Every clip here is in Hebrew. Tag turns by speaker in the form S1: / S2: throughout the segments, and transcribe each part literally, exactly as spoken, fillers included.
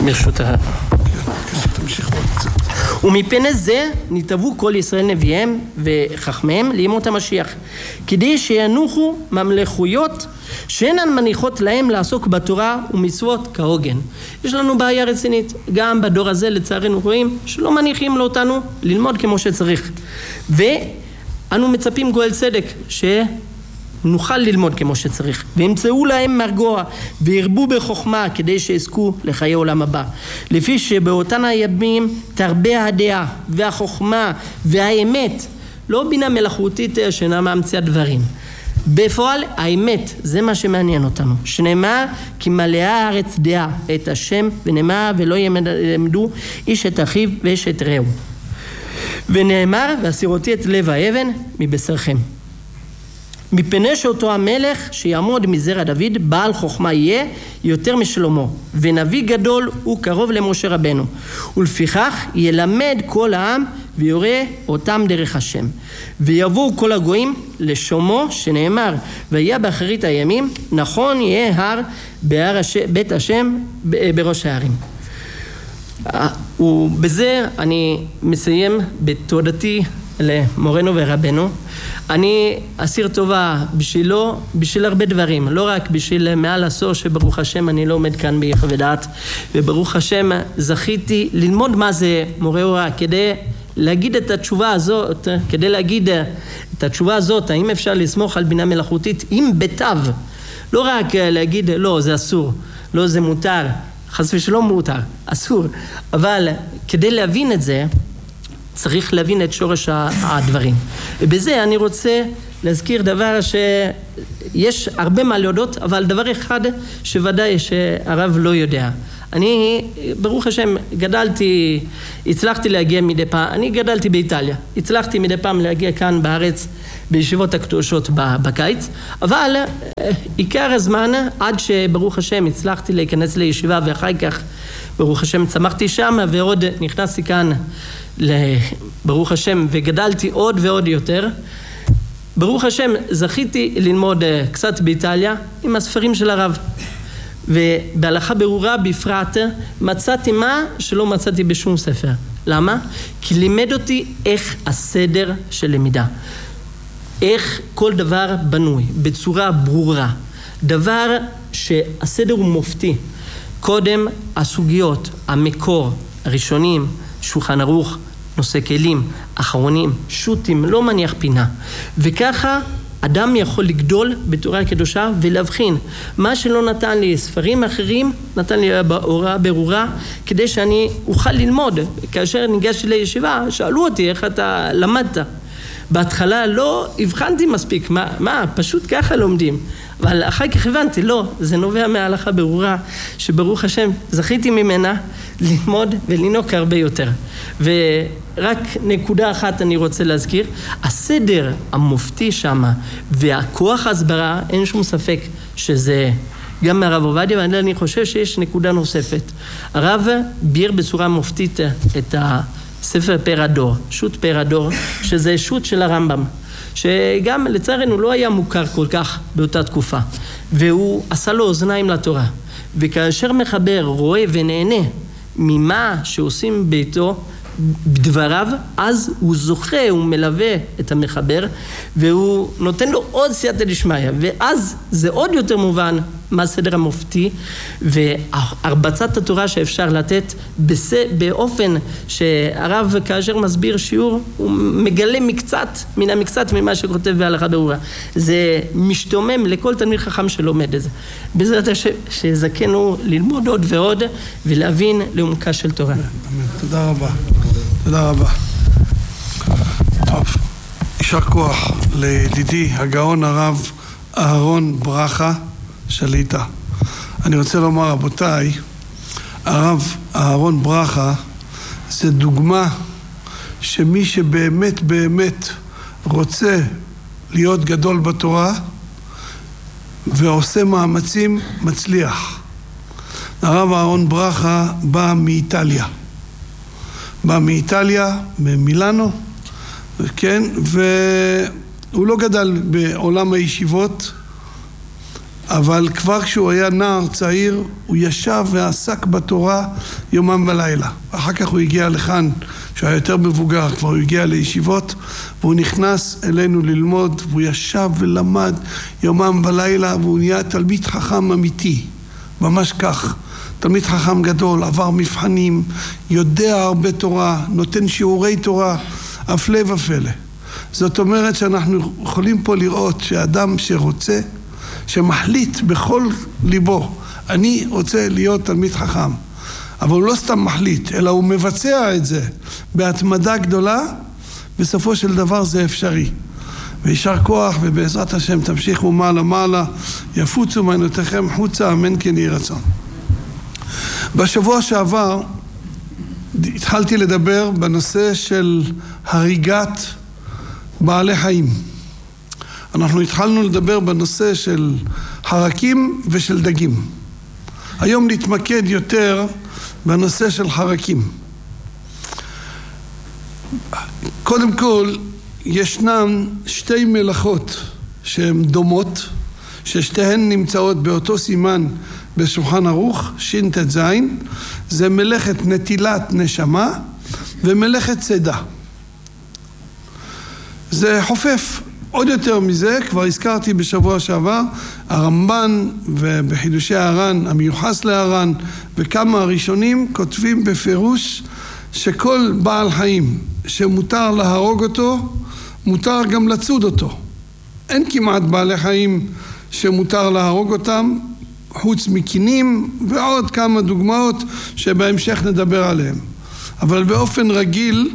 S1: ברשותך. ומפני זה נתבעו כל ישראל נביאיהם וחכמיהם לימות המשיח, כדי שינוחו ממלכויות שאינן מניחות להם לעסוק בתורה ומצוות כהוגן. יש לנו בעיה רצינית, גם בדור הזה לצערנו רואים שלא מניחים אותנו ללמוד כמו שצריך, ואנו מצפים גואל צדק שנוכל ללמוד כמו שצריך, וימצאו להם מרגוע וירבו בחוכמה כדי שיזכו לחיי עולם הבא, לפי שבאותן הימים תרבה הדעה והחוכמה והאמת, לא בינה מלאכותית שאינה ממציאה דברים. בפועל האמת זה מה שמעניין אותנו, שנאמר כי מלאה הארץ דעה את השם, ונאמר ולא ילמדו איש את אחיו ואיש את רעהו, ונאמר והסירותי את לב האבן מבשרכם. מפני שאותו המלך שיעמוד מזרע דוד בעל חוכמה יהיה יותר משלמה, ונביא גדול הוא קרוב למשה רבנו, ולפיכך ילמד כל העם ויורה אותם דרך השם, ויבואו כל הגויים לשומעו, שנאמר והיה באחרית הימים נכון יהיה הר בהר הש... בית השם בראש הערים. ובזה אני מסיים בתודתי למורנו ורבנו. אני אסיר טובה בשבילו, בשביל הרבה דברים, לא רק בשביל מעל עשור שברוך השם אני לא עומד כאן ביחד ודעת, וברוך השם זכיתי ללמוד מה זה מורה הוראה, כדי להגיד את התשובה הזאת, כדי להגיד את התשובה הזאת, האם אפשר לסמוך על בינה מלאכותית עם בתיו, לא רק להגיד לא זה אסור, לא זה מותר, חס ושלום מותר, אסור, אבל כדי להבין את זה צריך להבין את שורש הדברים. ובזה אני רוצה להזכיר דבר שיש הרבה מה להודות, אבל דבר אחד שוודאי שהרב לא יודע. אני, ברוך השם, גדלתי, הצלחתי להגיע מדי פעם, אני גדלתי באיטליה, הצלחתי מדי פעם להגיע כאן בארץ בישיבות הקדושות בקיץ, אבל עיקר הזמן, עד שברוך השם הצלחתי להיכנס לישיבה, ואחר כך ברוך השם צמחתי שם, ועוד נכנסתי כאן ברוך השם וגדלתי עוד ועוד יותר. ברוך השם זכיתי ללמוד קצת באיטליה עם הספרים של הרב, ובהלכה ברורה בפרט מצאתי מה שלא מצאתי בשום ספר. למה? כי לימד אותי איך הסדר של למידה, איך כל דבר בנוי בצורה ברורה, דבר שהסדר הוא מופתי. קודם הסוגיות, המקור, הראשונים, שולחן ערוך, נושא כלים, אחרונים, שוטים, לא מניח פינה. וככה אדם יכול לגדול בתורה הקדושה ולהבחין. מה שלא נתן לי ספרים אחרים, נתן לי הוראה ברורה, כדי שאני אוכל ללמוד. כאשר ניגשתי לישיבה, שאלו אותי איך אתה למדת. בהתחלה לא הבחנתי מספיק, מה, מה, פשוט ככה לומדים. אבל אחר כך הבנתי, לא, זה נובע מההלכה ברורה, שברוך השם זכיתי ממנה ללמוד ולנוק הרבה יותר. ורק נקודה אחת אני רוצה להזכיר, הסדר המופתי שם והכוח הסברה, אין שום ספק שזה גם מהרב עובדיה, ואני חושב שיש נקודה נוספת. הרב ביר בצורה מופתית את הספר פר הדור, שו"ת פר הדור, שזה שו"ת של הרמב"ם, שגם לצערנו לא היה מוכר כל כך באותה תקופה, והוא עשה לו אוזניים לתורה, וכאשר מחבר רואה ונהנה ממה שעושים ביתו בדבריו, אז הוא זוכה, הוא מלווה את המחבר, והוא נותן לו עוד סייעתא דשמיא, ואז זה עוד יותר מובן מה הסדר המופתי והרבצת התורה שאפשר לתת באופן שהרב כאשר מסביר שיעור הוא מגלה מקצת מן המקצת ממה שכותב בהלכה ברורה. זה משתומם לכל תלמיד חכם שלומד את זה. בעזרת השם שזכינו ללמוד עוד ועוד ולהבין לעומקה של תורה.
S2: תודה רבה. תודה רבה. טוב, יישר כוח לידידי הגאון הרב אהרון ברכה שליטה. אני רוצה לומר, רבותיי, הרב אהרון ברכה זה דוגמה שמי שבאמת באמת רוצה להיות גדול בתורה ועושה מאמצים מצליח. הרב אהרון ברכה בא מאיטליה. בא מאיטליה, ממילאנו, כן, והוא לא גדל בעולם הישיבות, אבל כבר כשהוא היה נער צעיר, הוא ישב ועסק בתורה יומם ולילה. אחר כך הוא הגיע לכאן, שהוא היה יותר מבוגר, כבר הוא הגיע לישיבות, והוא נכנס אלינו ללמוד, והוא ישב ולמד יומם ולילה, והוא נהיה תלמיד חכם אמיתי, ממש כך. תלמיד חכם גדול, עבר מבחנים, יודע הרבה תורה, נותן שיעורי תורה, הפלא ופלא. זאת אומרת שאנחנו יכולים פה לראות שאדם שרוצה, שמחליט בכל ליבו, אני רוצה להיות תלמיד חכם, אבל הוא לא סתם מחליט, אלא הוא מבצע את זה בהתמדה גדולה, בסופו של דבר זה אפשרי. וישר כוח, ובעזרת השם תמשיכו מעלה מעלה, יפוצו מעיינותיכם חוצה, אמן כן יהי רצון. בשבוע שעבר התחלתי לדבר בנושא של הריגת בעלי חיים. אנחנו התחלנו לדבר בנושא של חרקים ושל דגים. היום נתמקד יותר בנושא של חרקים. קודם כל, ישנן שתי מלאכות שהן דומות, ששתיהן נמצאות באותו סימן בשולחן ערוך, שין תת זין, זה מלאכת נטילת נשמה ומלאכת צידה. זה חופף. עוד יותר מזה, כבר הזכרתי בשבוע שעבר, הרמב"ן ובחידושי הר"ן, המיוחס להר"ן, וכמה הראשונים כותבים בפירוש שכל בעל חיים שמותר להרוג אותו, מותר גם לצוד אותו. אין כמעט בעלי חיים שמותר להרוג אותם, חוץ מקינים ועוד כמה דוגמאות שבהמשך נדבר עליהם. אבל באופן רגיל,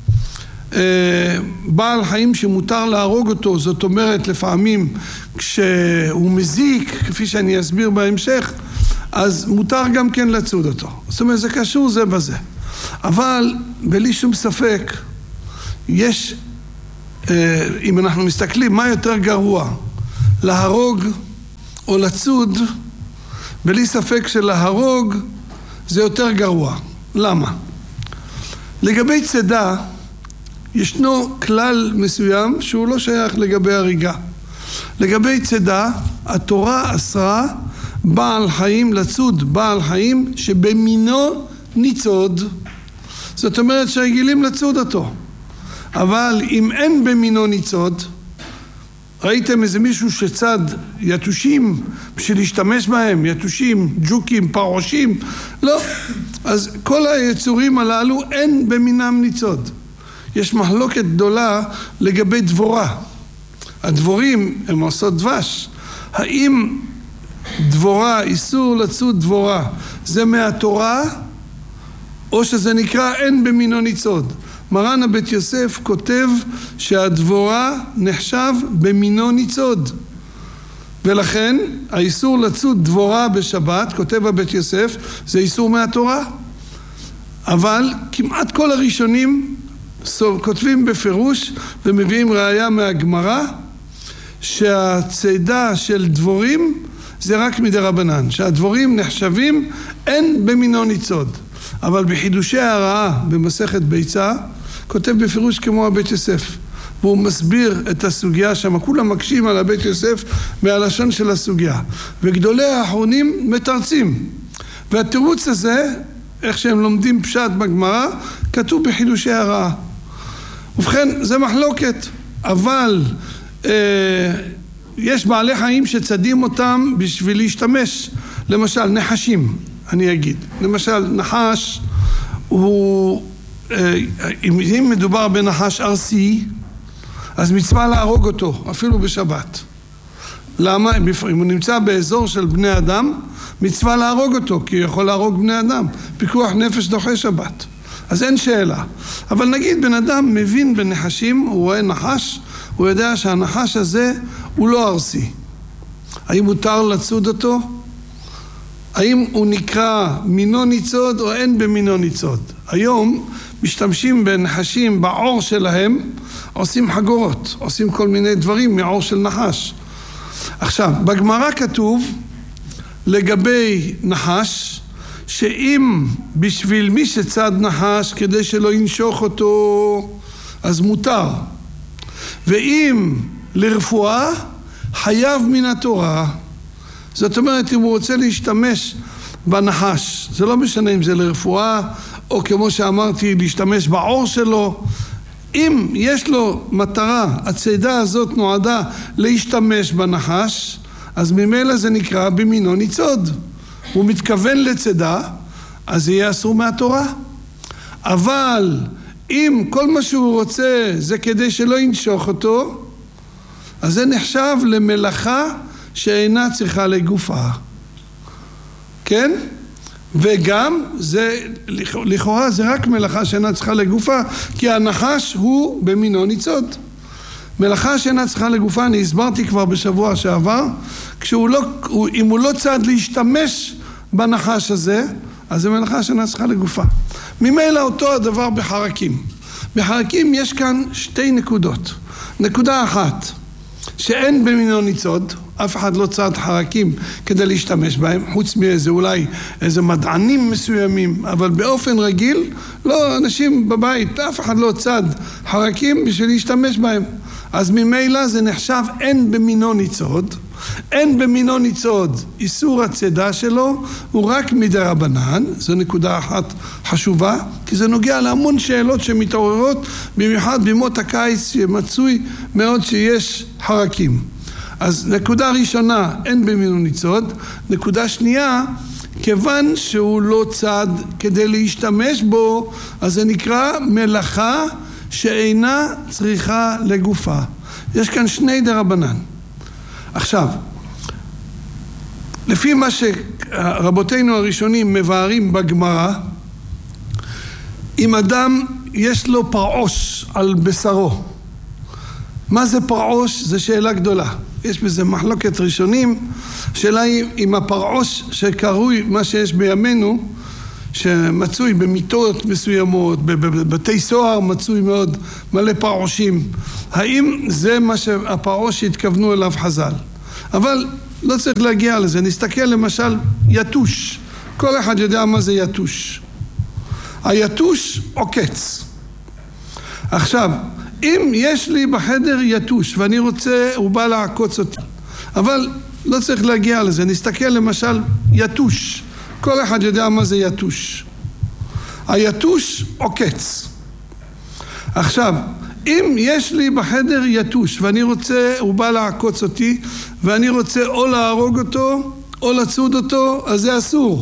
S2: בעל חיים שמותר להרוג אותו, זאת אומרת לפעמים כשהוא מזיק, כפי שאני אסביר בהמשך, אז מותר גם כן לצוד אותו. זאת אומרת, זה קשור זה בזה. אבל בלי שום ספק, יש, אם אנחנו מסתכלים, מה יותר גרוע? להרוג או לצוד? בלי ספק שלהרוג זה יותר גרוע. למה? לגבי צידה, ישנו כלל מסוים שהוא לא שייך לגבי הריגה. לגבי צידה, התורה אסרה בעל חיים לצוד בעל חיים שבמינו ניצוד. זאת אומרת שרגילים לצוד אותו. אבל אם אין במינו ניצוד, ראיתם איזה מישהו שצד יתושים בשביל להשתמש בהם, יתושים, ג'וקים, פרושים? לא. אז כל היצורים הללו אין במינם ניצוד. יש מחלוקת גדולה לגבי דבורה. הדבורים הם עושות דבש. האם דבורה, איסור לצוד דבורה, זה מהתורה, או שזה נקרא אין במינו ניצוד? מרן הבית יוסף כותב שהדבורה נחשב במינו ניצוד. ולכן האיסור לצוד דבורה בשבת, כותב הבית יוסף, זה איסור מהתורה. אבל כמעט כל הראשונים כותבים בפירוש ומביאים ראיה מהגמרא שהצידה של דבורים זה רק מדרבנן, שהדבורים נחשבים אין במינו ניצוד. אבל בחידושי הרעה במסכת ביצה כותב בפירוש כמו הבית יוסף, והוא מסביר את הסוגיה שם, כולם מקשים על הבית יוסף מהלשון של הסוגיה, וגדולי האחרונים מתרצים, והתירוץ הזה, איך שהם לומדים פשט בגמרא, כתוב בחידושי הרעה. ובכן, זה מחלוקת, אבל אה, יש בעלי חיים שצדים אותם בשביל להשתמש, למשל נחשים, אני אגיד, למשל נחש הוא, אה, אם, אם מדובר בנחש ארסי, אז מצווה להרוג אותו, אפילו בשבת. למה? אם הוא נמצא באזור של בני אדם, מצווה להרוג אותו, כי הוא יכול להרוג בני אדם. פיקוח נפש דוחה שבת. אז אין שאלה. אבל נגיד בן אדם מבין בנחשים, הוא רואה נחש, הוא יודע שהנחש הזה הוא לא ארסי. האם מותר לצוד אותו? האם הוא נקרא מינו ניצוד או אין במינו ניצוד? היום משתמשים בנחשים בעור שלהם, עושים חגורות, עושים כל מיני דברים מעור של נחש. עכשיו, בגמרא כתוב לגבי נחש, שאם בשביל מי שצד נחש כדי שלא ינשוך אותו, אז מותר. ואם לרפואה, חייב מן התורה. זאת אומרת, אם הוא רוצה להשתמש בנחש, זה לא משנה אם זה לרפואה, או כמו שאמרתי, להשתמש בעור שלו. אם יש לו מטרה, הצידה הזאת נועדה להשתמש בנחש, אז ממילא זה נקרא במינו ניצוד. הוא מתכוון לצידה, אז זה יהיה אסור מהתורה. אבל אם כל מה שהוא רוצה זה כדי שלא ינשוך אותו, אז זה נחשב למלאכה שאינה צריכה לגופה. כן? וגם זה, לכאורה זה רק מלאכה שאינה צריכה לגופה, כי הנחש הוא במינו ניצוד. מלאכה שאינה צריכה לגופה, אני הסברתי כבר בשבוע שעבר, כשהוא לא, אם הוא לא צד להשתמש בנחש הזה, אז זה מלאכה שאינה צריכה לגופה. ממילא אותו הדבר בחרקים. בחרקים יש כאן שתי נקודות. נקודה אחת, שאין במינו ניצוד, אף אחד לא צד חרקים כדי להשתמש בהם, חוץ מאיזה אולי איזה מדענים מסוימים, אבל באופן רגיל, לא, אנשים בבית, אף אחד לא צד חרקים בשביל להשתמש בהם. אז ממילא זה נחשב אין במינו ניצוד, אין במינו ניצוד, איסור הצידה שלו הוא רק מדרבנן. זו נקודה אחת חשובה, כי זה נוגע להמון שאלות שמתעוררות, במיוחד בימות הקיץ שמצוי מאוד שיש חרקים. אז נקודה ראשונה, אין במינו ניצוד. נקודה שנייה, כיוון שהוא לא צד כדי להשתמש בו, אז זה נקרא מלאכה שאינה צריכה לגופה. יש כאן שני דרבנן. עכשיו, לפי מה שרבותינו הראשונים מבארים בגמרא, אם אדם יש לו פרעוש על בשרו, מה זה פרעוש? זו שאלה גדולה. יש בזה מחלוקת ראשונים. השאלה היא אם הפרעוש שקרוי מה שיש בימינו, שמצוי במיטות מסוימות, בבתי סוהר מצוי מאוד מלא פרעושים, האם זה מה שהפרעוש התכוונו אליו חז"ל? אבל לא צריך להגיע לזה. נסתכל למשל יתוש. כל אחד יודע מה זה יתוש. היתוש עוקץ. עכשיו, אם יש לי בחדר יתוש ואני רוצה, הוא בא לעקוץ אותי, אבל לא צריך להגיע לזה. נסתכל למשל יתוש. כל אחד יודע מה זה יתוש. היתוש עוקץ. עכשיו, אם יש לי בחדר יתוש ואני רוצה, הוא בא לעקוץ אותי, ואני רוצה או להרוג אותו או לצוד אותו, אז זה אסור.